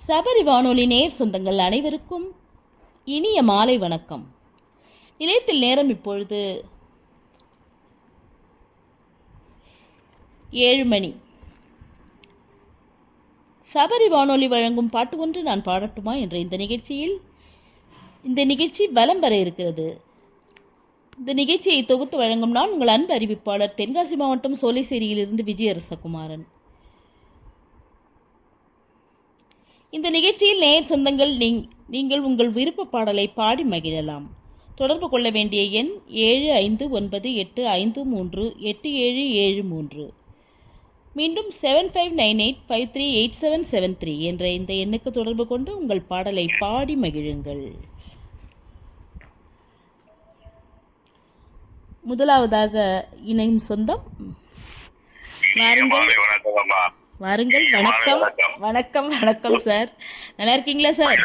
சபரி வானொலி நேர் சொந்தங்கள் அனைவருக்கும் இனிய மாலை வணக்கம். நிலையத்தில் நேரம் இப்பொழுது 7 மணி. சபரி வானொலி வழங்கும் பாட்டு ஒன்று நான் பாடட்டுமா என்ற இந்த நிகழ்ச்சி வலம் வர இருக்கிறது. இந்த நிகழ்ச்சியை தொகுத்து வழங்கும் நான் உங்கள் அன்பு அறிவிப்பாளர் தென்காசி மாவட்டம் சோலைசேரியிலிருந்து விஜயரசகுமாரன். இந்த நிகழ்ச்சியில் நேர் சொந்தங்கள் நீங்கள் உங்கள் விருப்ப பாடலை பாடி மகிழலாம். தொடர்பு கொள்ள வேண்டிய எண் 7598538773. மீண்டும் 7598538773 என்ற இந்த எண்ணுக்கு தொடர்பு கொண்டு உங்கள் பாடலை பாடி மகிழுங்கள். முதலாவதாக இணையும் சொந்தம் வாருங்கள். வணக்கம் வணக்கம் வணக்கம் சார். நல்லா இருக்கீங்களா சார்?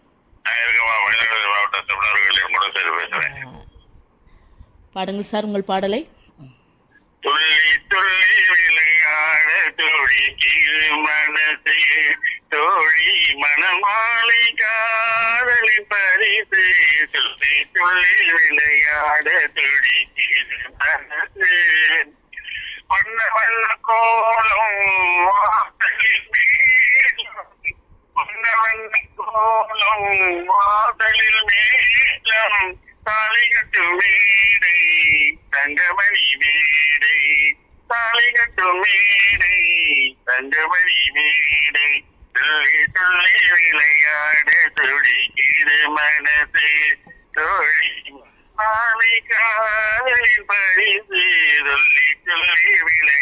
பாடுங்கள் சார் உங்கள் பாடலை. துள்ளி துள்ளி விளையாட துடிக்கிது மனசே தோழி மணமாலை காதலின் பரிசு. துள்ளி துள்ளி விளையாட துடிக்கிது மனசே வண்ண வண்ண கோலம் வாசலில் மேலும் வண்ண வண்ண கோலம் வாசலில் மேலும் தாலிகட்டு மேடை தங்கமணி மேடை தாலிகட்டு மேடை தங்கமணி மேடை துள்ளி துள்ளி விளையாட துடிக்கிது மனசே தோழி மாலை காதலின் பரிசு. துள்ளி துள்ளி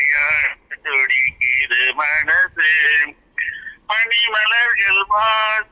விளையாட துடிக்கிது மனசு பனிமலர்கள் வாச